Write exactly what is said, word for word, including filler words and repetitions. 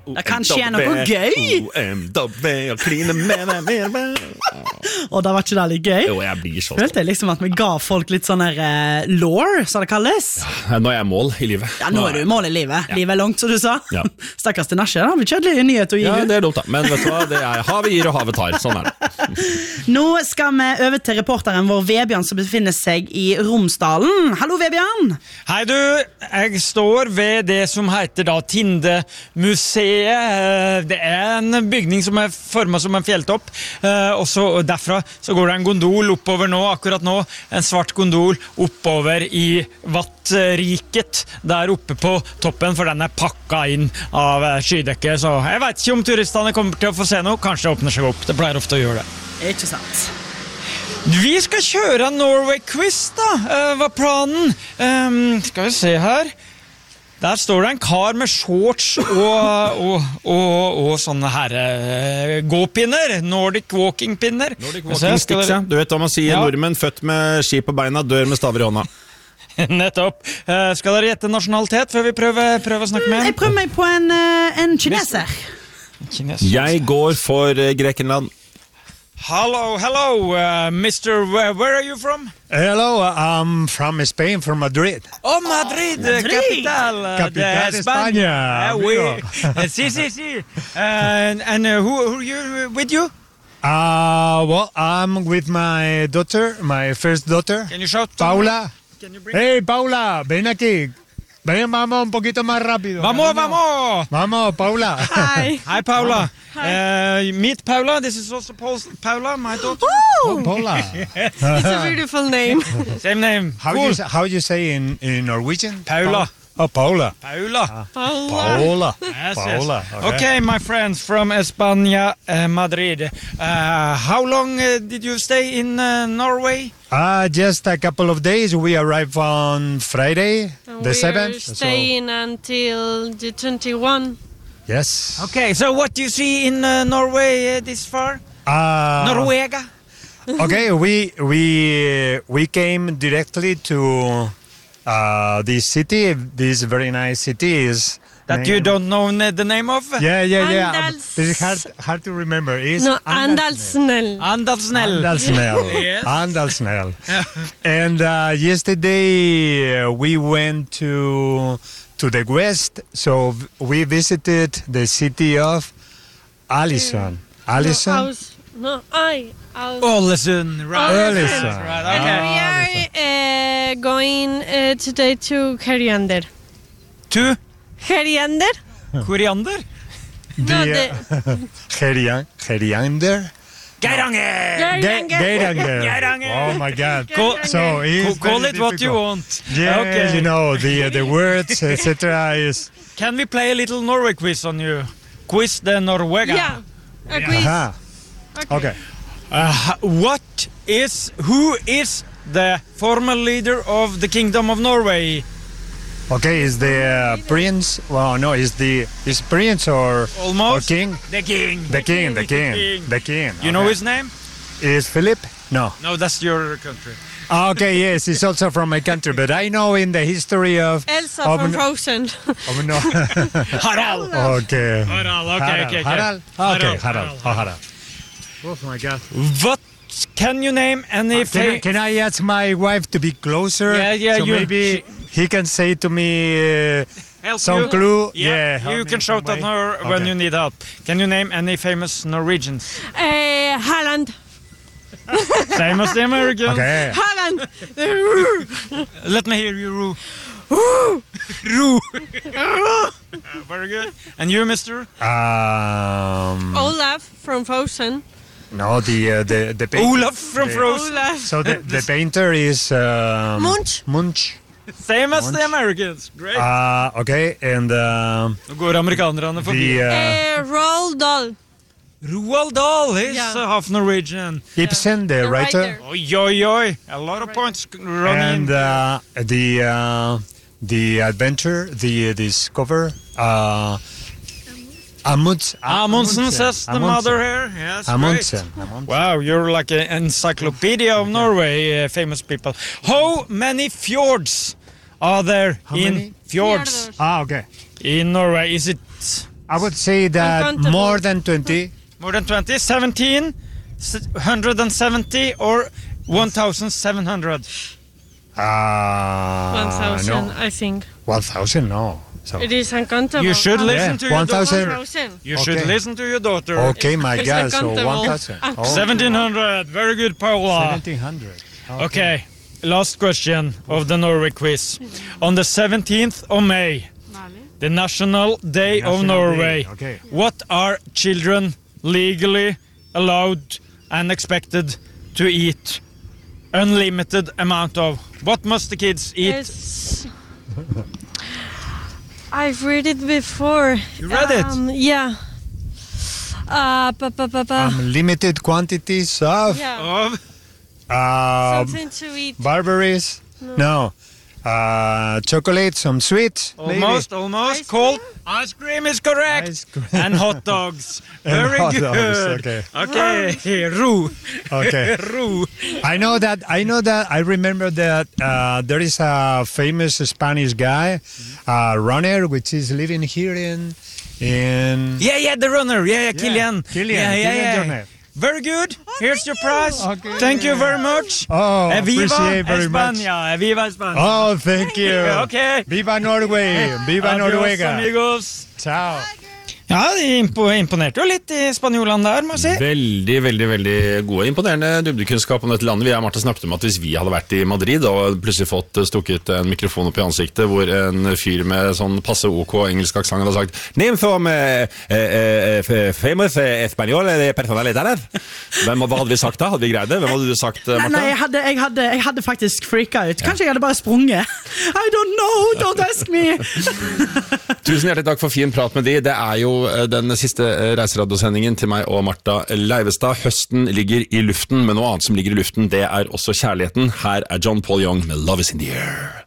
Det kan skje noe gøy. O M W og kline med meg mer med. Og da var ikke det litt gøy? Jo, jeg blir så Følte jeg liksom at vi ga folk litt sånn her uh, lore, så det kalles. Ja, nå er jeg mål i livet. Ja, nå er du mål i livet. Ja. Livet er langt, som du sa. Ja. Stakkars til Nasje, da. Vi kjødelig nyhet å gi. Ja, det er dumt da. Men vet du hva, det er havet gir og havet tar. Sånn er det. Nå skal vi over til reporteren vår Vebjørn, som befinner seg i Romsdalen. Hallo, Vebjørn! Hei du, jeg står ved det som heter da Tindemuseet. Det er en bygning som er formet som en fjelltopp, og så derfra så går det en gondol oppover nå, akkurat nå, en svart gondol oppover i Vattriket, der oppe på toppen, for den er pakket inn av skydekke, så jeg vet ikke om turistene kommer til å få se noe, kanskje det åpner seg opp, det pleier ofte å gjøre det. Ikke sant. Vi skal kjøre en Norway-quiz da, uh, hva er planen? Um, skal vi se her. Der står det en kar med shorts og, og, og, og sånne her uh, gåpinner, Nordic walking-pinner. Nordic walking sticks, ja. Du vet hva man sier, ja. Nordmenn født med ski på beina, dør med staver i hånda. Nettopp. Uh, skal dere gjette nasjonalitet før vi prøver, prøver å snakke med? Jeg prøver meg på en, uh, en kineser. Kineser. Jeg går for uh, Grekenland. Hello, hello, uh, mister Where, where are you from? Hello, I'm from Spain, from Madrid. Oh, Madrid, Madrid. capital, uh, Capital de España. Uh, we, uh, sí, sí, sí. And, and uh, who, who are you with you? Uh, well, I'm with my daughter, my first daughter, Can you shout? Paula. Can you bring? Hey, Paula, ven aquí. Ven, vamos un poquito más rápido. Vamos, vamos! Vamos, Paula. Hi. Hi, Paula. Hi. Uh, meet Paula. This is also Paul, Paula, my daughter. Oh, Paula. It's a beautiful name. Same name. How Cool. you say, how you say in, in Norwegian? Paula. Oh, Paula. Paula. Paula. Yes, Paula. yes. Okay, my friends from España, uh, Madrid. Uh, how long uh, did you stay in uh, Norway? Uh, just a couple of days. We arrived on Friday, And the we're seventh. staying until the twenty-one. Yes. Okay, so what do you see in uh, Norway uh, this far? Uh, Norwega? Okay, we we we came directly to uh, this city. This very nice city is That you don't know n- the name of? Yeah, yeah, yeah. Andals- This is hard hard to remember. It's No, Andalsnell. Andalsnell. Andalsnell. Yes. Andalsnell. And uh, yesterday uh, we went to to the west, so v- we visited the city of Allison. Allison. No, Aus- no, I. Aus- Ålesund, right. Ålesund. Yes, right, And okay. we are uh, going uh, today to Heriander. To Heriander? Koriander? No, The, the uh, Herian- Heriander. Geiranger! Ge- Geiranger. Geiranger. Oh my God! Call, So it's call very it what you difficult. want. Yeah, Okay. you know the the words, et cetera. Is Can we play a little Norway quiz on you? Quiz the Norwega. yeah, a quiz. aha. Okay. Uh, what is, who is the former leader of the Kingdom of Norway? Okay, is the uh, prince? Well, no, is the is prince or Almost. or king? The king. The king, the The king, king. the king. You know okay. his name? Is Philip? No. No, that's your country. Okay, yes, it's also from my country, but I know in the history of Elsa of, from no- Frozen. of no. Harald. Okay. Harald, okay, okay, okay. Harald. Harald, Okay, Harald. Harald. Oh, Harald. Oh my God. What can you name any Can I, fa- can I ask my wife to be closer? Yeah, yeah, So you- maybe he can say to me uh, help some you? clue. Yeah, Yeah, help you me can in some shout at way. her when Okay. you need help. Can you name any famous Norwegians? uh, Haaland. Same as the Americans. Okay. Haaland. Let me hear you, Roo. Roo. Uh, very good. And you, mister? Um, Olaf from Frozen. No, the uh, the the painter. Olaf from the- Frozen. Olaf. So the, the painter is um, Munch. Munch. Same as the Munch. Americans. Great. Uh, okay, and um, Nå går amerikanerne forbi. the uh, Uh, Roald Dahl. Roald Dahl is Yeah. uh, half Norwegian. Ibsen, the, The writer, writer. Oi, oi, oi. A lot of points running. and uh, the uh, the adventure, the discover. Uh, Amundsen. Amundsen says the mother here. Yes, Amundsen. great. Amundsen. Wow, you're like an encyclopedia of Norway, uh, famous people. How many fjords are there How in many? fjords Fjords. Ah, okay. in Norway? Is it I would say that Uncountable. more than twenty. More than twenty? seventeen, one hundred seventy, or one thousand seven hundred? Uh, one thousand, no. I think. one thousand, no. So. It is uncountable. You should Ah, listen Yeah, to your one thousand. daughter. one thousand. You should Okay. listen to your daughter. Okay, my It's God, so uncountable. one thousand. Oh, seventeen hundred. Very good, Paula. seventeen hundred. Okay, last question of the Norway quiz. On the seventeenth of May, the National Day of National Norway, Day, okay. what are children legally allowed and expected to eat unlimited amount of? What must the kids eat? It's... I've read it before. You read it? Um, yeah. Uh, pa, pa, pa, pa. Um, limited quantities of yeah. Of uh, Something to eat. barberries. No. Uh, chocolate, some sweets. maybe. almost, almost. Ice Cold ice cream is correct. Ice cream. And hot dogs. And Very hot good. dogs, okay. Okay. Ru. Okay. Ru. I know that. I know that. I remember that uh, there is a famous Spanish guy, uh, runner, which is living here in in. Yeah, yeah, the runner. Yeah, yeah, Kilian. Kilian, Yeah, yeah, Kilian yeah. Jornet. Very good. Here's your prize. Okay. Thank you very much. Oh, Viva appreciate very much. España. Viva España. Oh, thank you. Okay. Viva Norway. Viva Adios, Noruega. amigos. Ciao. Ja, de impo imponerte jo litt i spanjolene der, må jeg si. Veldig, veldig veldig gode. Imponerende dybdekunnskap om dette landet. Vi har Martha snakket om at hvis vi hadde vært i Madrid og plutselig fått stukket en mikrofon opp i ansiktet hvor en fyr med sånn passe ok engelsk aksent hadde sagt Name from eh, eh, famous eh, español personaliteter. Hvem, hva hadde vi sagt da? Hadde vi greid det? Hvem hadde du sagt, Nei, Martha? nei jeg, hadde, jeg, hadde, jeg hadde faktisk freaka ut. Kanskje jeg hadde bare sprunget. I don't know, don't ask me. Tusen hjertelig takk for fin prat med de. Det er jo eh, den siste eh, reiseradiosendingen til meg og Martha Leivestad. Høsten ligger i luften, men noe annet som ligger i luften, det er også kjærligheten. Her er John Paul Young med Love is in the Air.